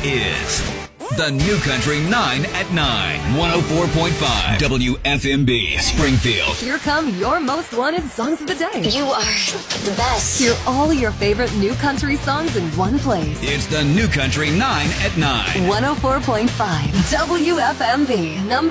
is the New Country 9 at 9, 104.5 WFMB, Springfield. Here come your most wanted songs of the day. You are the best. Hear all your favorite new country songs in one place. It's the New Country 9 at 9. 104.5 WFMB.